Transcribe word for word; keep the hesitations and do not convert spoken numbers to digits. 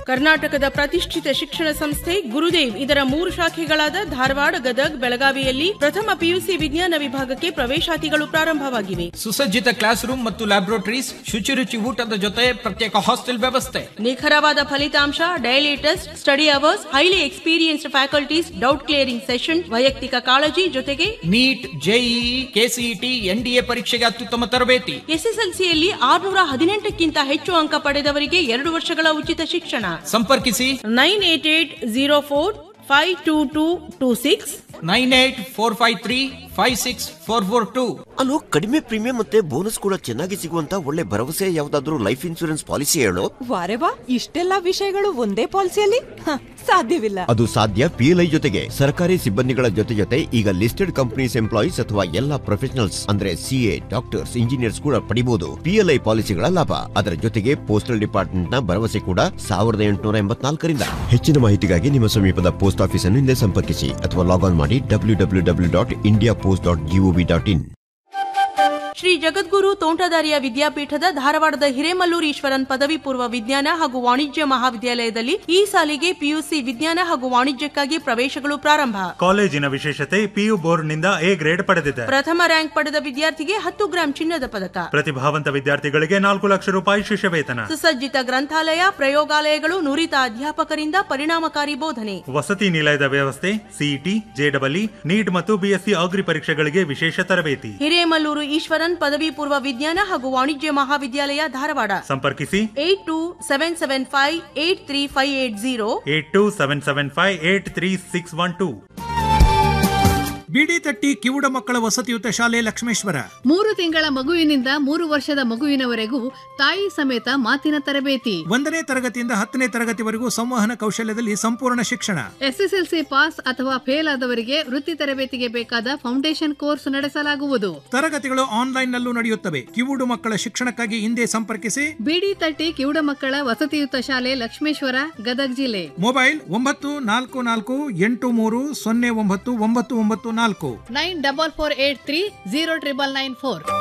ಕರ್ನಾಟಕದ ಪ್ರತಿಷ್ಠಿತ ಶಿಕ್ಷಣ ಸಂಸ್ಥೆ ಗುರುದೇವ್ ಇದರ ಮೂರು ಶಾಖೆಗಳಾದ ಧಾರವಾಡ, ಗದಗ್, ಬೆಳಗಾವಿಯಲ್ಲಿ ಪ್ರಥಮ ಪಿಯುಸಿ ವಿಜ್ಞಾನ ವಿಭಾಗಕ್ಕೆ ಪ್ರವೇಶಾತಿಗಳು ಪ್ರಾರಂಭವಾಗಿವೆ. ಸುಸಜ್ಜಿತ ಕ್ಲಾಸ್ ರೂಮ್ ಮತ್ತು ಲ್ಯಾಬ್ರೋಟರೀಸ್, ಶುಚಿರುಚಿ ಊಟದ ಜೊತೆ ಪ್ರತ್ಯೇಕ ಹಾಸ್ಟೆಲ್ ವ್ಯವಸ್ಥೆ, ನಿಖರವಾದ ಫಲಿತಾಂಶ, daily test, study hours, highly experienced faculties, doubt clearing session, ವೈಯಕ್ತಿಕ ಕಾಳಜಿ ಜೊತೆಗೆ ನೀಟ್, ಜೆಇಇ, ಕೆಸಿಇಟಿ, ಎನ್ಡಿಎ ಪರೀಕ್ಷೆಗೆ ಅತ್ಯುತ್ತಮ ತರಬೇತಿ. ಎಸ್ಎಸ್ಎಲ್ಸಿಯಲ್ಲಿ ಆರ್ನೂರ ಹದಿನೆಂಟಕ್ಕಿಂತ ಹೆಚ್ಚು ಅಂಕ ಪಡೆದವರಿಗೆ ಎರಡು ವರ್ಷಗಳ ಉಚಿತ ಶಿಕ್ಷಣ. ಸಂಪರ್ಕಿಸಿ nine eight eight zero four five two two two six nine eight four five three five six four four two. ಅಲ್ಲೋ, ಕಡಿಮೆ ಪ್ರೀಮಿಯಂ ಮತ್ತೆ ಬೋನಸ್ ಕೂಡ ಚೆನ್ನಾಗಿ ಸಿಗುವಂತ ಒಳ್ಳೆ ಭರವಸೆ ಯಾವ್ದಾದ್ರು ಲೈಫ್ ಇನ್ಶೂರೆನ್ಸ್ ಪಾಲಿಸಿ ಹೇಳು. ವಾರೆ ವಾ, ಇಷ್ಟೆಲ್ಲಾ ವಿಷಯಗಳು ಒಂದೇ ಪಾಲಿಸಿಯಲ್ಲಿ ಸಾಧ್ಯವಿಲ್ಲ. ಅದು ಸಾಧ್ಯ ಪಿಎಲ್ಐ ಜೊತೆಗೆ. ಸರ್ಕಾರಿ ಸಿಬ್ಬಂದಿಗಳ ಜೊತೆ ಜೊತೆ ಈಗ ಲಿಸ್ಟೆಡ್ ಕಂಪನೀಸ್ ಎಂಪ್ಲಾಯೀಸ್ ಅಥವಾ ಎಲ್ಲಾ ಪ್ರೊಫೆಷನಲ್ಸ್ ಅಂದ್ರೆ ಸಿಎ, ಡಾಕ್ಟರ್ಸ್, ಇಂಜಿನಿಯರ್ಸ್ ಕೂಡ ಪಡಿಬಹುದು ಪಿಎಲ್ಐ ಪಾಲಿಸಿಗಳ ಲಾಭ. ಅದರ ಜೊತೆಗೆ ಪೋಸ್ಟಲ್ ಡಿಪಾರ್ಟ್ಮೆಂಟ್ ನ ಭರವಸೆ ಕೂಡ ಸಾವಿರದ ಎಂಟುನೂರ ಎಂಬತ್ನಾಲ್ಕರಿಂದ. ಹೆಚ್ಚಿನ ಮಾಹಿತಿಗಾಗಿ ನಿಮ್ಮ ಸಮೀಪದ ಪೋಸ್ಟ್ ಆಫೀಸ್ ಅನ್ನು ಹಿಂದೆ ಸಂಪರ್ಕಿಸಿ ಅಥವಾ ಲಾಗ್ ಆನ್ ಮಾಡಿ W W W dot India post dot gov dot in. Shri ಜಗದ್ಗುರು ತೋಂಟದಾರ್ಯ ವಿದ್ಯಾಪೀಠದ ಧಾರವಾಡದ ಹಿರೇಮಲ್ಲೂರು ಈಶ್ವರನ್ ಪದವಿ ಪೂರ್ವ ವಿಜ್ಞಾನ ಹಾಗೂ ವಾಣಿಜ್ಯ ಮಹಾವಿದ್ಯಾಲಯದಲ್ಲಿ ಈ ಸಾಲಿಗೆ ಪಿಯುಸಿ ವಿಜ್ಞಾನ ಹಾಗೂ ವಾಣಿಜ್ಯಕ್ಕಾಗಿ ಪ್ರವೇಶಗಳು ಪ್ರಾರಂಭ. ಕಾಲೇಜಿನ ವಿಶೇಷತೆ ಪಿಯು ಬೋರ್ಡ್ನಿಂದ ಎ ಗ್ರೇಡ್ ಪಡೆದಿದೆ. ಪ್ರಥಮ ರ್ಯಾಂಕ್ ಪಡೆದ ವಿದ್ಯಾರ್ಥಿಗೆ ಹತ್ತು ಗ್ರಾಂ ಚಿನ್ನದ ಪದಕ. ಪ್ರತಿಭಾವಂತ ವಿದ್ಯಾರ್ಥಿಗಳಿಗೆ ನಾಲ್ಕು ಲಕ್ಷ ರೂಪಾಯಿ ಶಿಷ್ಯ ವೇತನ. ಸುಸಜ್ಜಿತ ಗ್ರಂಥಾಲಯ, ಪ್ರಯೋಗಾಲಯಗಳು, ನುರಿತ ಅಧ್ಯಾಪಕರಿಂದ ಪರಿಣಾಮಕಾರಿ ಬೋಧನೆ. ವಸತಿ ನಿಲಯದ ವ್ಯವಸ್ಥೆ, ಸಿಇಟಿ, ಜೆಡಬ್ಲ್ಇ, ನೀಟ್ ಮತ್ತು ಬಿಎಸ್ಸಿ ಅಗ್ರಿ ಪರೀಕ್ಷೆಗಳಿಗೆ ವಿಶೇಷ ತರಬೇತಿ. ಹಿರೇಮಲ್ಲೂರು ಈಶ್ವರನ್ ಪದವಿ ಪೂರ್ವ ವಿಜ್ಞಾನ ಹಾಗೂ ವಾಣಿಜ್ಯ ಮಹಾವಿದ್ಯಾಲಯ, ಧಾರವಾಡ. ಸಂಪರ್ಕಿಸಿ eight two seven seven five eight three five eight zero eight two seven seven five eight three six one two. ಬಿಡಿ ತಟ್ಟಿ ಕಿವುಡ ಮಕ್ಕಳ ವಸತಿಯುತ ಶಾಲೆ ಲಕ್ಷ್ಮೇಶ್ವರ. ಮೂರು ತಿಂಗಳ ಮಗುವಿನಿಂದ ಮೂರು ವರ್ಷದ ಮಗುವಿನವರೆಗೂ ತಾಯಿ ಸಮೇತ ಮಾತಿನ ತರಬೇತಿ. ಒಂದನೇ ತರಗತಿಯಿಂದ ಹತ್ತನೇ ತರಗತಿವರೆಗೂ ಸಂವಹನ ಕೌಶಲ್ಯದಲ್ಲಿ ಸಂಪೂರ್ಣ ಶಿಕ್ಷಣ. ಎಸ್ಎಸ್ಎಲ್ಸಿ ಪಾಸ್ ಅಥವಾ ಫೇಲ್ ಆದವರಿಗೆ ವೃತ್ತಿ ತರಬೇತಿಗೆ ಬೇಕಾದ ಫೌಂಡೇಶನ್ ಕೋರ್ಸ್ ನಡೆಸಲಾಗುವುದು. ತರಗತಿಗಳು ಆನ್ಲೈನ್ ನಲ್ಲೂ ನಡೆಯುತ್ತವೆ. ಕಿವುಡು ಮಕ್ಕಳ ಶಿಕ್ಷಣಕ್ಕಾಗಿ ಹಿಂದೆ ಸಂಪರ್ಕಿಸಿ. ಬಿಡಿ ತಟ್ಟಿ ಕಿವುಡ ಮಕ್ಕಳ ವಸತಿಯುತ ಶಾಲೆ ಲಕ್ಷ್ಮೇಶ್ವರ, ಗದಗ ಜಿಲ್ಲೆ. ಮೊಬೈಲ್ ಒಂಬತ್ತು ನಾಲ್ಕು ನಾಲ್ಕು ಎಂಟು ಮೂರು ಸೊನ್ನೆ ಒಂಬತ್ತು ಒಂಬತ್ತು ಒಂಬತ್ತು ನಾಲ್ಕು nine double four eight three zero triple nine four.